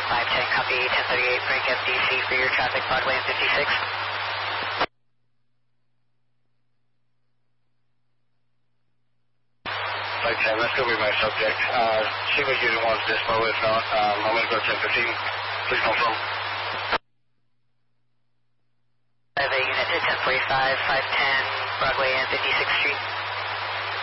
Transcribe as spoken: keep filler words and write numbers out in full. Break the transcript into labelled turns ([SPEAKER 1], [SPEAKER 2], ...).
[SPEAKER 1] five ten, copy, ten thirty-eight, break F D C for your traffic, Broadway and fifty-six.
[SPEAKER 2] five ten, that's going to be my subject. Uh, see what unit wants dispo. If not, um, I'm going to go ten fifteen. Please confirm.
[SPEAKER 1] I have a unit to ten forty-five, five ten, Broadway and fifty-sixth Street.